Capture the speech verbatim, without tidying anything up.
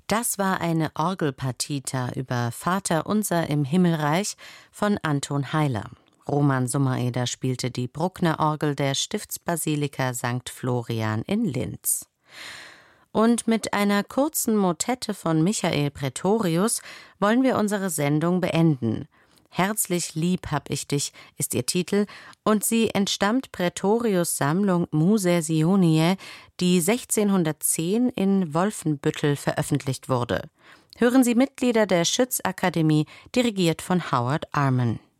Das war eine Orgelpartita über Vater unser im Himmelreich von Anton Heiler. Roman Summereder spielte die Bruckner-Orgel der Stiftsbasilika Sankt Florian in Linz. Und mit einer kurzen Motette von Michael Praetorius wollen wir unsere Sendung beenden. Herzlich lieb hab ich dich ist ihr Titel und sie entstammt Praetorius' Sammlung Musae Sioniae, die sechzehnhundertzehn in Wolfenbüttel veröffentlicht wurde. Hören Sie Mitglieder der Schutzakademie, dirigiert von Howard Arman.